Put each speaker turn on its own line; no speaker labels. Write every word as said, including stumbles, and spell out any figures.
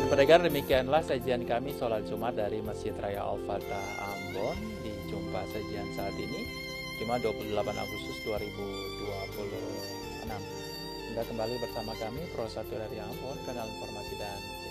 Dan pendengar, demikianlah sajian kami sholat Jumat dari Masjid Raya Al-Fatah Ambon di jumpa sajian saat ini Jumat dua puluh delapan Agustus dua ribu dua puluh enam. Anda kembali bersama kami Pro satu dari Ambon, kanal informasi dan